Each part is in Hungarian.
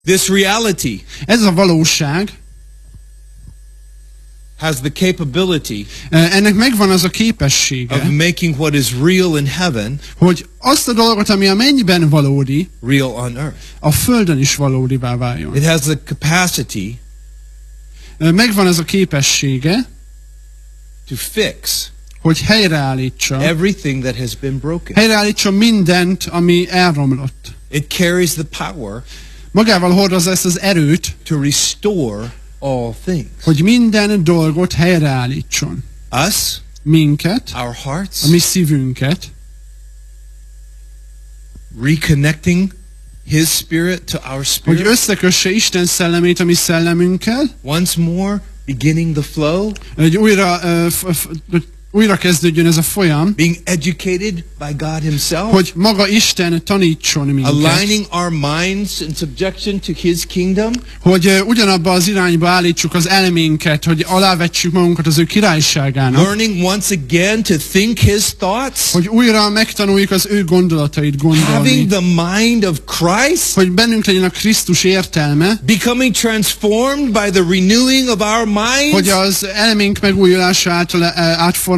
This reality Ez a valóság, has the capability ennek megvan az a képessége, of making what is real in heaven hogy azt a dolgot, ami a mennyben valódi, real on earth. a földön is valódivá váljon. It has the capacity Megvan az a képessége, to fix hogy helyreállítsa, everything that has been broken. helyreállítsa mindent, ami elromlott. It carries the power Magával hordozza ezt az erőt, to restore all things. hogy minden dolgot helyreállítson. Us, Minket, our hearts, a mi szívünket, reconnecting His Spirit to our hogy spirit. összekösse Isten szellemét a mi szellemünkkel, Once more, beginning the flow, hogy újra kezdődjön ez a folyam, being educated by God Himself, hogy maga Isten tanítson minket, aligning our minds in subjection to His kingdom, hogy ugyanabba az irányba állítsuk az elménket, hogy alávetsük magunkat az ő királyságának, learning once again to think His thoughts, hogy újra megtanuljuk az ő gondolatait gondolni, having the mind of Christ, hogy bennünk legyen a Krisztus értelme, becoming transformed by the renewing of our minds, hogy az elménk megújulása által átformálódjunk,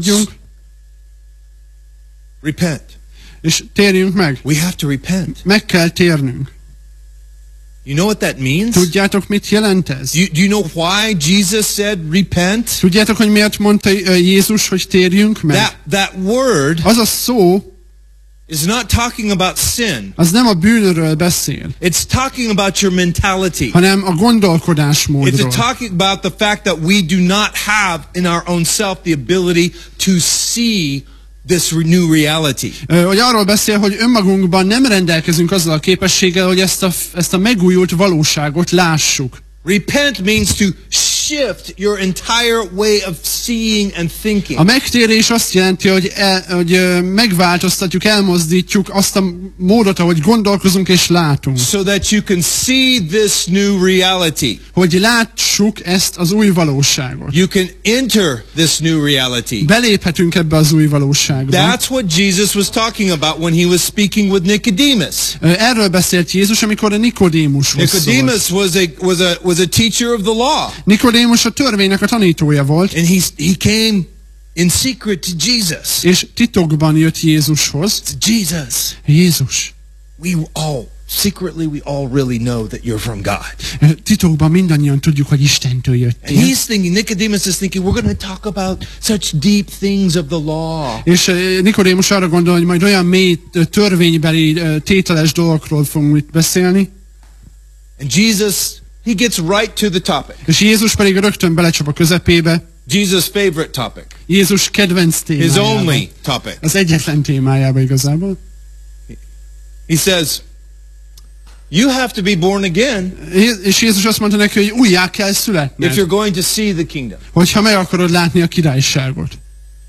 repent. és térjünk meg. We have to repent. Meg kell térnünk. You know what that means? Tudjátok, mit jelent ez? Do you know why Jesus said repent? Tudjátok, hogy miért mondta Jézus, hogy térjünk meg? That word Az a szó, is not talking about sin. az nem a bűnről beszél, It's talking about your mentality. hanem a It's gondolkodásmódról. talking about the fact that we do not have in our own self the ability to see this new reality. Hogy arról beszél, hogy önmagunkban nem rendelkezünk azzal a képességgel, hogy ezt a megújult valóságot lássuk. Repent means to shift your entire way of seeing and thinking. A megtérés azt jelenti, hogy megváltoztatjuk, elmozdítjuk azt a módot, ahogy gondolkozunk és látunk. So that you can see this new reality. Hogy lássuk ezt az új valóságot. You can enter this new reality. Beléphetünk ebbe az új valóságba. That's what Jesus was talking about when he was speaking with Nicodemus. Erről beszélt Jézus, amikor a Nikodémushoz szólt. Nicodemus was a teacher of the law. Nikodémus a törvénynek a tanítója volt. And he came in secret to Jesus. És titokban jött Jézushoz. Jesus, Jézus, secretly we all really know that you're from God. titokban mindannyian tudjuk, hogy Istentől And jöttél. he's thinking, Nicodemus is thinking, we're going to talk about such deep things of the law. És Nikodémus arra gondol, hogy majd olyan mély törvénybeli tételes dolgokról fogunk itt beszélni. And Jesus, he gets right to the topic. És Jézus pedig rögtön belecsap a közepébe. Jesus' favorite topic. Jézus kedvenc His témájába. only topic. Az egyetlen témájába igazából. He says, you have to be born again És Jézus azt mondta neki, hogy újjá kell if születned, you're going to see the kingdom. hogyha meg akarod látni a királyságot.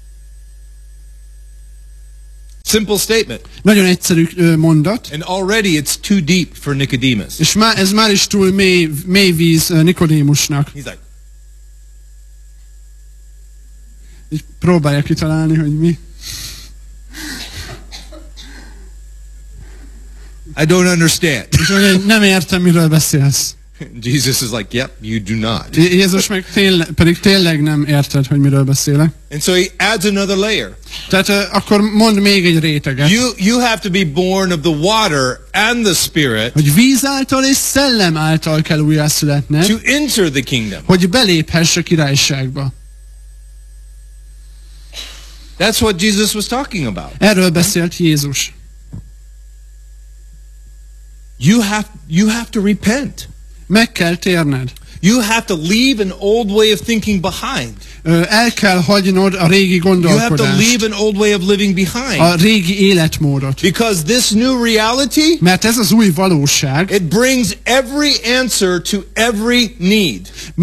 Simple statement. Nagyon egyszerű mondat, And already it's too deep for Nicodemus. és ez már is túl mély víz Nikodémusnak. He's like, Így próbálja kitalálni, hogy mi. I don't understand. És mondja, nem értem, miről beszélsz. Jesus is like, yep, you do not. Jézus meg pedig tényleg nem érted, hogy miről beszélek. And so he adds another layer. Tehát akkor mond még egy réteget. You have to be born of the water and the Spirit Hogy víz által és szellem által kell újjászületned, to enter the kingdom. hogy beléphess a királyságba. That's what Jesus was talking about. Erről beszélt Jézus. You have to repent. Meg kell térned. You have to leave an old way of thinking behind. El kell hagynod a régi You have to gondolkodást, leave an old way of living behind. a régi életmódot. Because this new reality, Mert ez az új valóság it brings every answer to every need.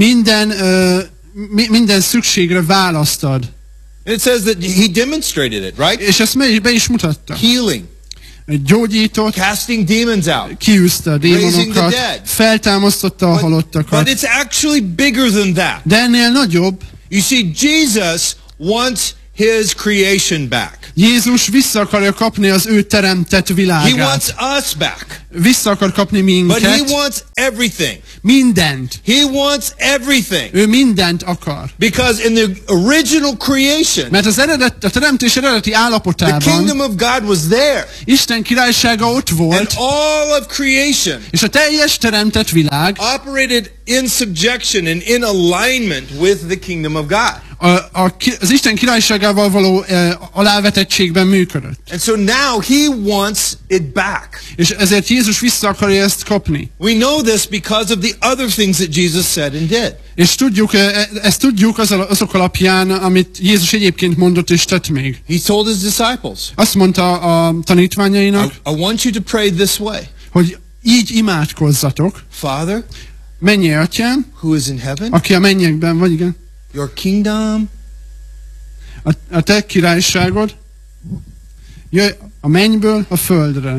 minden szükségre választ ad. It says that he demonstrated it, right? És ezt be is mutatta. Healing, Gyógyított, casting demons out. kiűzte a Raising the démonokat, dead. feltámasztotta a But halottakat. it's actually bigger than that. De ennél nagyobb, You see, Jesus wants his creation back. Jézus vissza akarja kapni az ő teremtett He világát. wants us back. Vissza akar kapni But he minket. wants everything. Mindent. He wants everything. Ő mindent akar. Because in the original creation, Mert a teremtés eredeti the állapotában kingdom of God was there. Isten királysága ott And volt, all of creation és a teljes teremtett világ operated in subjection and in alignment with the kingdom of God. az Isten királyságával való alávetettségben működött. And so now he wants it back. És ezért Jézus vissza akarja ezt kapni. We know this because of the other things that Jesus said and did. És ezt tudjuk azok alapján, amit Jézus egyébként mondott és tett még. He told his disciples, Azt mondta a tanítványainak, I want you to pray this way. hogy így imádkozzatok. Father, Mennyei Atyám, who is in heaven, aki a mennyekben vagy, igen, your kingdom a te királyságod jöjj a mennyből a földre.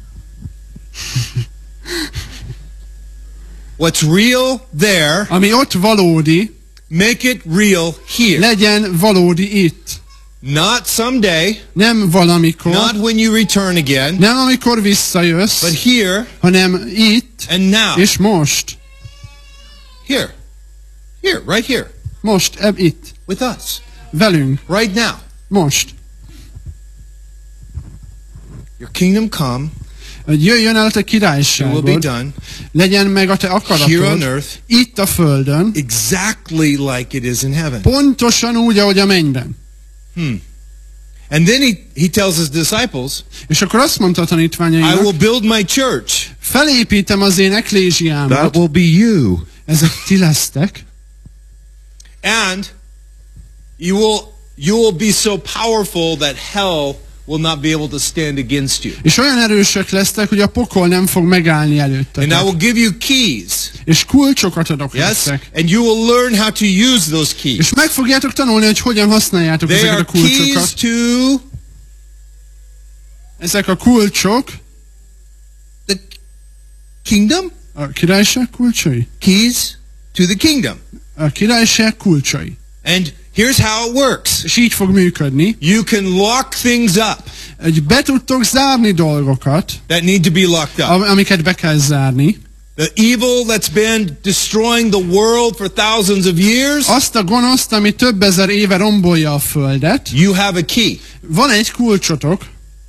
what's real there, Ami ott valódi, make it real here. legyen valódi itt. Not someday, Nem valamikor, not when you return again, nem amikor visszajössz, but here hanem itt and now. és most. Here. Here, right here. Most, itt. With us. Velünk. Right now. Most. Your kingdom come, Hogy jöjjön el a te your will be királyságod, done legyen meg a te here on akaratod, earth itt a földön, exactly like it is in heaven. pontosan úgy, ahogy a mennyben. And then he tells his disciples, És akkor azt mondta a I tanítványainak, will build my church. felépítem az én eklésiámat, will be you. ezek ti lesztek, And you will be so powerful that hell will not be able to stand against you. és olyan erősek lesztek, hogy a pokol nem fog megállni And I előttetek. will give you keys. És kulcsokat adok Yes? nektek. And you will learn how to use those keys. És meg fogjátok tanulni, hogy hogyan használjátok They ezeket a are keys kulcsokat. to Ezek a kulcsok the kingdom. a királyság kulcsai. Keys to the kingdom. A királyság kulcsai. And here's how it works. És így fog működni, You can lock things up hogy be tudtok zárni dolgokat, that need to be locked up. amiket be kell zárni. The evil that's been destroying the world for thousands of years, Azt a gonoszt, ami több ezer éve rombolja a földet, you have a key. van egy kulcsotok,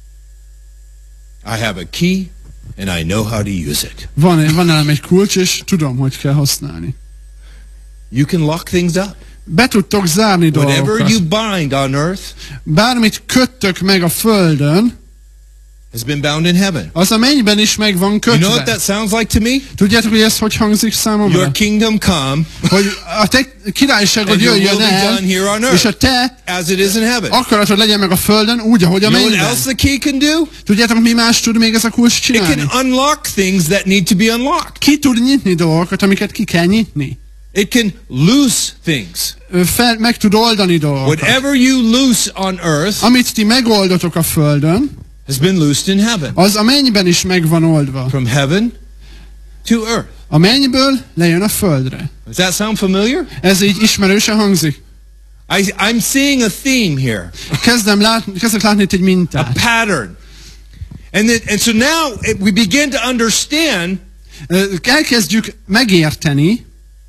I have a key and I know how to use it. van nálam egy kulcs, és tudom, hogy kell használni. You can lock things up. Be tudtok zárni Whatever dolgokat. you bind on earth Bármit köttök meg a földön, has been bound in heaven. az a mennyben is meg van You know what kötve. that sounds like to me? Tudjátok, hogy ez hogy hangzik számomra? Your kingdom come Hogy a te királyságod and your will jöjjön be el, done here on és a earth te as it is in heaven. akaratod legyen meg a földön, úgy, ahogy a You know what mennyben. else the key can do? Tudjátok, mi más tud még ez a kulcs It csinálni? can unlock things that need to be unlocked. Ki tud nyitni dolgokat, amiket ki kell nyitni. It can loose things. Meg tud oldani dolgokat. Whatever you loose on earth Amit ti megoldotok a földön, has been loosed in heaven. az a mennyben is meg van oldva. From heaven to earth. A mennyből lejön a földre. Does that sound familiar? Ez így ismerősen hangzik. I'm seeing a theme here, Kezdek látni itt egy a mintát. pattern. And so now we begin to understand Elkezdjük megérteni,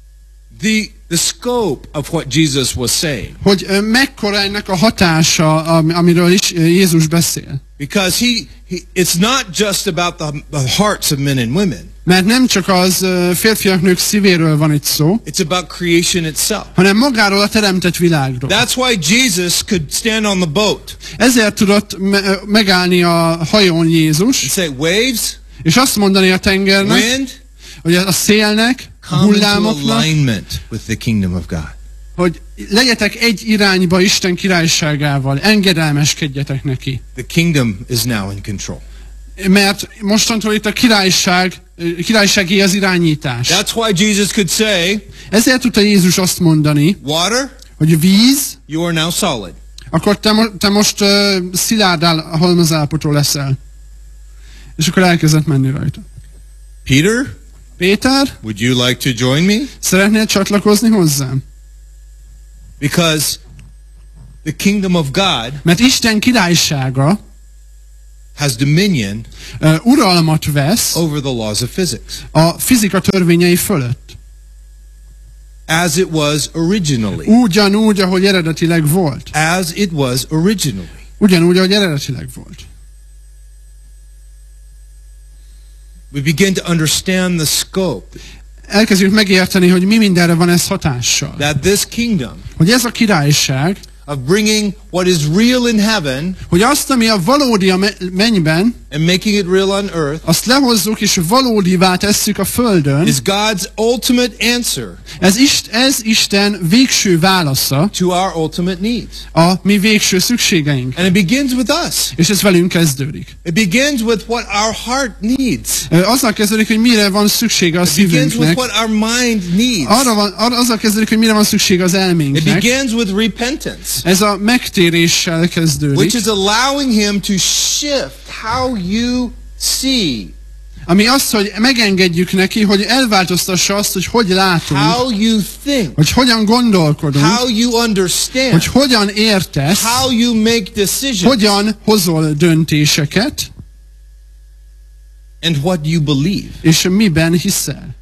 the scope of what Jesus was saying. hogy mekkora ennek a hatása, amiről is Jézus beszél. Because it's not just about the hearts of men and women. Mert nem csak az férfiak, nők szívéről van itt szó, It's about creation itself. hanem magáról a teremtett világról. That's why Jesus could stand on the boat Ezért tudott megállni a hajón Jézus, and say, waves, és azt mondani a tengernek, wind, hogy a szélnek, a come into hullámoknak, alignment with the kingdom of God. hogy legyetek egy irányba Isten királyságával, engedelmeskedjetek neki. The kingdom is now in control. Mert mostantól itt a királyságé az irányítás. That's why Jesus could say, Ezért tudta Jézus azt mondani, water, hogy víz, you are now solid. akkor te most szilárd halmazállapotról leszel. És akkor elkezdett menni rajta. Peter, Péter, would you like to join me? szeretnél csatlakozni hozzám? Because the kingdom of God Mert Isten királysága has dominion uralmat vesz over the laws of physics, a fizika törvényei fölött. as it was originally. Ugyanúgy, ahogy eredetileg volt. As it was originally. Ugyanúgy, ahogy eredetileg volt. We begin to understand the scope Elkezdjük megérteni, hogy mi mindenre van ez hatással. that this kingdom Hogy ez a királyság, of bringing what is real in heaven hogy azt, ami a valódi a mennyben, and making it real on earth azt lehozzuk és valódivá tesszük a földön. is God's ultimate answer Ez Isten végső válasza to our ultimate needs. a mi végső szükségeink. And it begins with us. És ez velünk kezdődik. It begins with what our heart needs. Azzal kezdődik, hogy mire van szüksége a It begins with szívünknek. what our mind needs. Azzal kezdődik, hogy mire van szüksége az It elménknek. begins with repentance, Ez a megtéréssel which kezdődik, is allowing him to shift how you see, ami az, hogy megengedjük neki, hogy elváltoztassa azt, hogy hogy látunk, how you think, hogy hogyan gondolkodunk, how you understand, hogy hogyan értesz, how you make decisions, hogyan hozol döntéseket, and what you believe. és miben hiszel.